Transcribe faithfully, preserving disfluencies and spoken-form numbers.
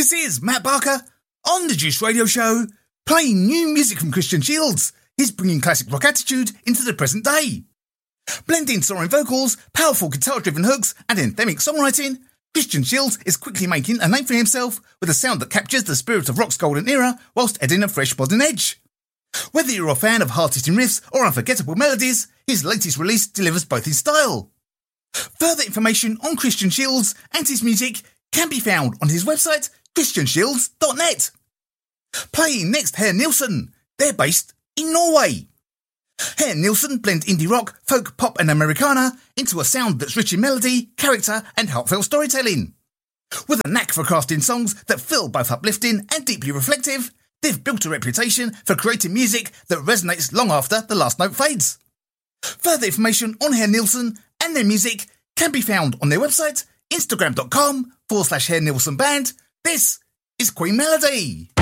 This is Matt Barker on the Juice Radio Show, playing new music from Christian Shields. He's bringing classic rock attitude into the present day. Blending soaring vocals, powerful guitar-driven hooks, and anthemic songwriting, Christian Shields is quickly making a name for himself with a sound that captures the spirit of rock's golden era whilst adding a fresh modern edge. Whether you're a fan of hard-hitting riffs or unforgettable melodies, his latest release delivers both in style. Further information on Christian Shields and his music can be found on his website, christian shields dot net. Playing next, Herr Nilsson. They're based in Norway. Herr Nilsson blend indie rock, folk, pop and Americana into a sound that's rich in melody, character and heartfelt storytelling. With a knack for crafting songs that feel both uplifting and deeply reflective, they've built a reputation for creating music that resonates long after the last note fades. Further information on Herr Nilsson and their music can be found on their website, instagram.com forward slash Herr Nilsson Band. This is Queen Melody.